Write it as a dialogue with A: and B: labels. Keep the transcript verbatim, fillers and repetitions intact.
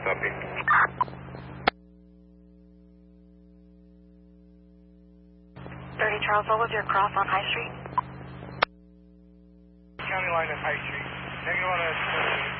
A: Copy.
B: thirty Charles, what was your cross on High Street?
A: County line at High Street. Negative on a